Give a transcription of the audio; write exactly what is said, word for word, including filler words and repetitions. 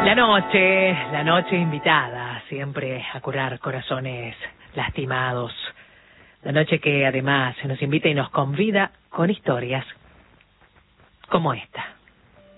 La noche, la noche invitada siempre a curar corazones lastimados. La noche que además nos invita y nos convida con historias como esta.